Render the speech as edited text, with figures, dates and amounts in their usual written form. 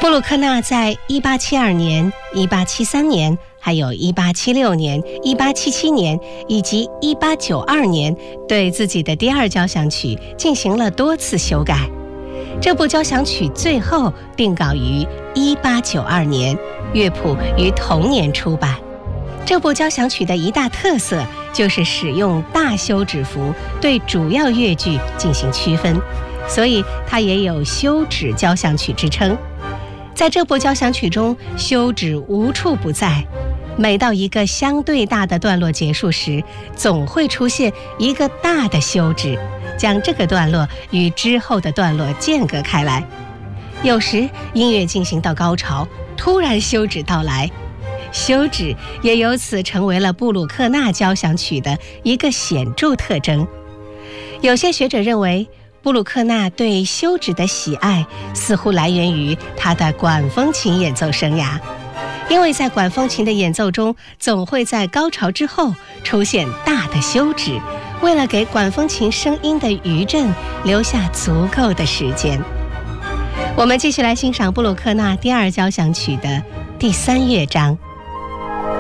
布鲁克纳在1872年、1873年，还有1876年、1877年以及1892年对自己的第二交响曲进行了多次修改。这部交响曲最后定稿于1892年，乐谱于同年出版。这部交响曲的一大特色就是使用大休止符对主要乐句进行区分，所以它也有休止交响曲之称。在这部交响曲中，休止无处不在，每到一个相对大的段落结束时，总会出现一个大的休止，将这个段落与之后的段落间隔开来。有时音乐进行到高潮，突然休止到来，休止也由此成为了布鲁克纳交响曲的一个显著特征。有些学者认为，布鲁克纳对休止的喜爱似乎来源于他的管风琴演奏生涯，因为在管风琴的演奏中，总会在高潮之后出现大的休止，为了给管风琴声音的余震留下足够的时间。我们继续来欣赏布鲁克纳第二交响曲的第3乐章。